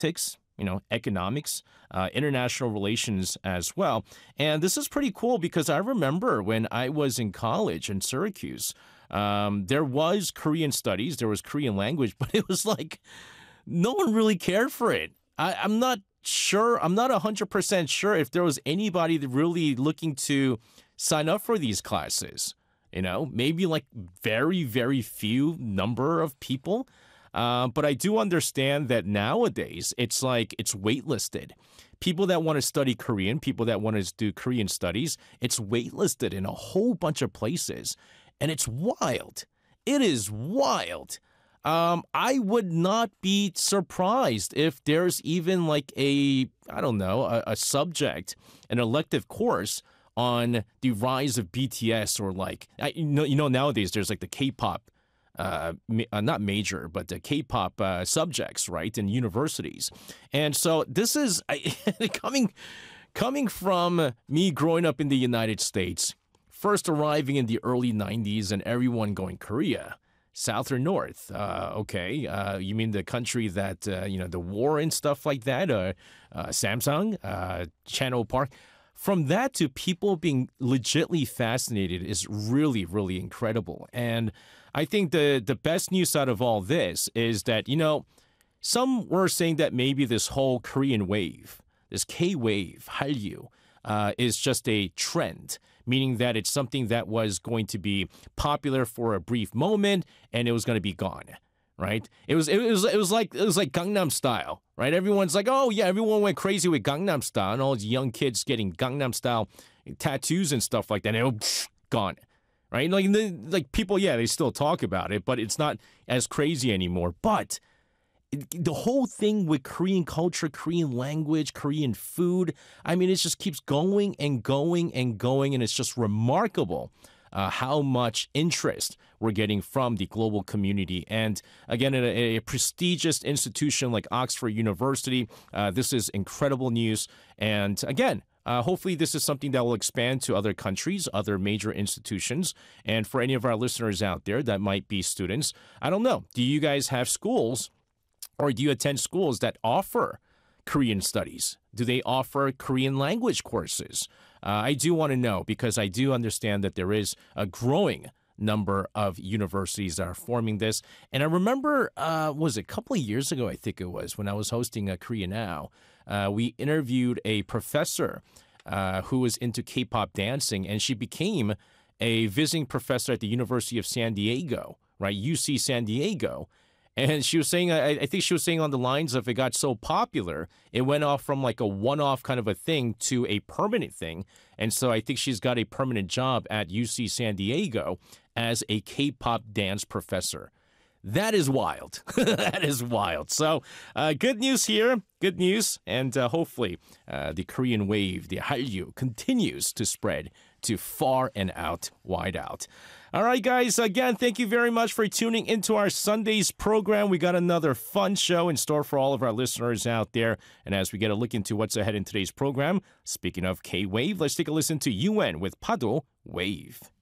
tactics, economics, international relations as well. And this is pretty cool because I remember when I was in college in Syracuse, there was Korean studies, there was Korean language, but it was like no one really cared for it. I'm not sure, I'm not 100% sure if there was anybody that really looking to sign up for these classes. Maybe like very, very few number of people. But I do understand that nowadays it's like it's waitlisted. People that want to study Korean, people that want to do Korean studies, it's waitlisted in a whole bunch of places. And it's wild. It is wild. I would not be surprised if there's even like I don't know, a subject, an elective course on the rise of BTS or like, nowadays there's like the K-pop, not major, but the K-pop subjects, right, in universities. And so this is coming from me growing up in the United States, first arriving in the early 90s and everyone going Korea. South or North? Okay. You mean the country that, the war and stuff like that? Samsung, Channel Park. From that to people being legitimately fascinated is really, really incredible. And I think the best news out of all this is that, some were saying that maybe this whole Korean wave, this K-wave, Hallyu, is just a trend, meaning that it's something that was going to be popular for a brief moment and it was going to be gone, right? It was like Gangnam Style, right? Everyone's like, oh yeah, everyone went crazy with Gangnam Style and all these young kids getting Gangnam Style tattoos and stuff like that. And it was gone, right? Like people, yeah, they still talk about it, but it's not as crazy anymore. But the whole thing with Korean culture, Korean language, Korean food, I mean, it just keeps going and going and going, and it's just remarkable how much interest we're getting from the global community. And again, at a prestigious institution like Oxford University, this is incredible news. And again, hopefully this is something that will expand to other countries, other major institutions. And for any of our listeners out there that might be students, I don't know, do you guys have schools or do you attend schools that offer Korean studies? Do they offer Korean language courses? I do want to know because I do understand that there is a growing number of universities that are forming this. And I remember, was it a couple of years ago, I think it was, when I was hosting Korea Now, we interviewed a professor who was into K-pop dancing, and she became a visiting professor at the University of San Diego, right, UC San Diego. And she was saying, I think she was saying on the lines of it got so popular, it went off from like a one-off kind of a thing to a permanent thing. And so I think she's got a permanent job at UC San Diego as a K-pop dance professor. That is wild. That is wild. So good news here. Good news. And hopefully the Korean wave, the Hallyu, continues to spread to far and out, wide out. All right, guys, again, thank you very much for tuning into our Sunday's program. We got another fun show in store for all of our listeners out there. And as we get a look into what's ahead in today's program, speaking of K-Wave, let's take a listen to UN with Pado Wave.